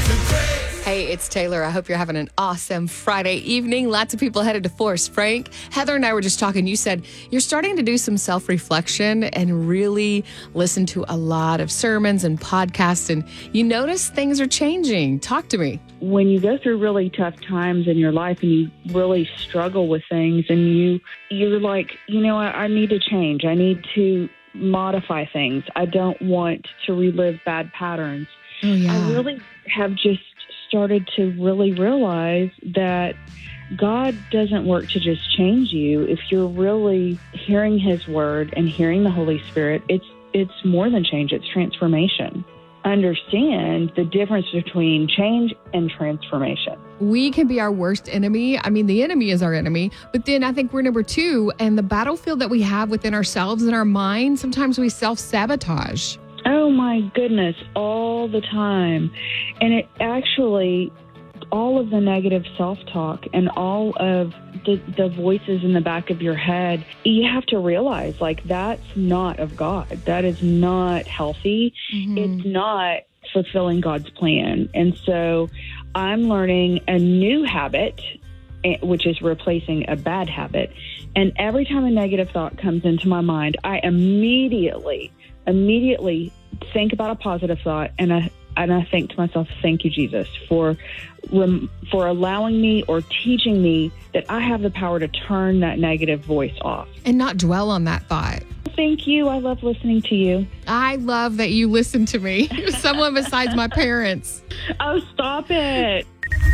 Hey, it's Taylor. I hope you're having an awesome Friday evening. Lots of people headed to Forest Frank. Heather and I were just talking. You said you're starting to do some self-reflection and really listen to a lot of sermons and podcasts, and you notice things are changing. Talk to me. When you go through really tough times in your life and you really struggle with things and you're like, I need to change. I need to modify things. I don't want to relive bad patterns. Oh, yeah. I really have just started to really realize that God doesn't work to just change you. If you're really hearing His word and hearing the Holy Spirit, it's more than change, it's transformation. Understand the difference between change and transformation. We can be our worst enemy. I mean, the enemy is our enemy, but then I think we're number two, and the battlefield that we have within ourselves and our mind, sometimes we self-sabotage. Oh my goodness, all the time. And it actually, all of the negative self-talk and all of the voices in the back of your head, you have to realize, that's not of God. That is not healthy. Mm-hmm. It's not fulfilling God's plan. And so I'm learning a new habit, which is replacing a bad habit. And every time a negative thought comes into my mind, I immediately think about a positive thought, and I think to myself, thank you, Jesus, for allowing me or teaching me that I have the power to turn that negative voice off. And not dwell on that thought. Thank you. I love listening to you. I love that you listen to me. You're someone besides my parents. Oh, stop it.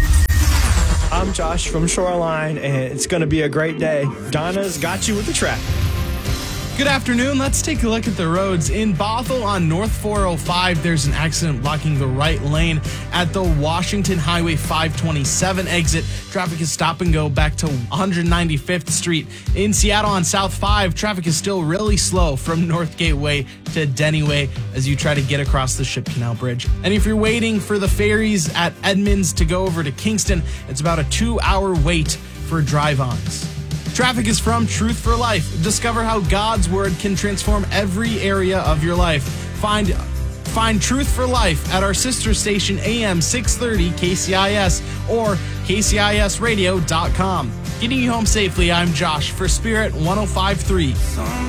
I'm Josh from Shoreline, and it's going to be a great day. Donna's got you with the traffic. Good afternoon. Let's take a look at the roads. In Bothell on North 405, there's an accident blocking the right lane at the Washington Highway 527 exit. Traffic is stop and go back to 195th Street. In Seattle on South 5, traffic is still really slow from North Gateway to Denny Way as you try to get across the Ship Canal Bridge. And if you're waiting for the ferries at Edmonds to go over to Kingston, it's about a 2-hour wait for drive-ons. Traffic is from Truth for Life. Discover how God's Word can transform every area of your life. Find Truth for Life at our sister station AM 630 KCIS or KCISradio.com. Getting you home safely, I'm Josh for Spirit 105.3.